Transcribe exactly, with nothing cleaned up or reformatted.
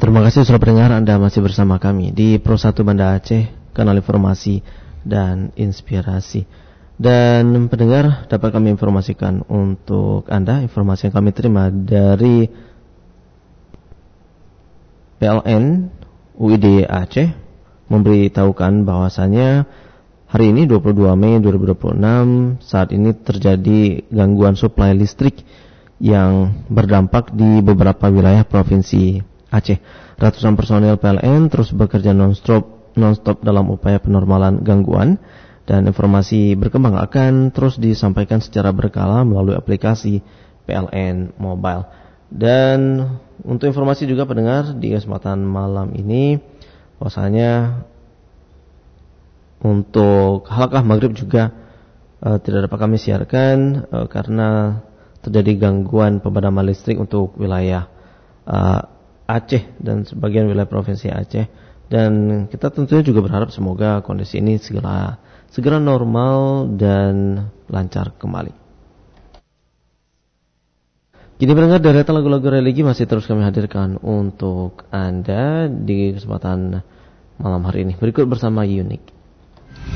Terima kasih sudah pendengar, Anda masih bersama kami di Pro satu Banda Aceh, kanal informasi dan inspirasi. Dan pendengar, dapat kami informasikan untuk Anda, informasi yang kami terima dari P L N U I D Aceh memberitahukan bahwasanya hari ini dua puluh dua Mei dua ribu dua puluh enam saat ini terjadi gangguan suplai listrik yang berdampak di beberapa wilayah provinsi Aceh. Ratusan personel P L N terus bekerja non-stop, non-stop dalam upaya penormalan gangguan, dan informasi berkembang akan terus disampaikan secara berkala melalui aplikasi P L N Mobile. Dan untuk informasi juga pendengar di kesempatan malam ini, bahwasanya untuk halakah maghrib juga uh, tidak dapat kami siarkan uh, karena terjadi gangguan pemadaman listrik untuk wilayah uh, Aceh dan sebagian wilayah provinsi Aceh, dan kita tentunya juga berharap semoga kondisi ini segera segera normal dan lancar kembali. Kini pendengar, deretan lagu-lagu religi masih terus kami hadirkan untuk Anda di kesempatan malam hari ini. Berikut bersama Unique.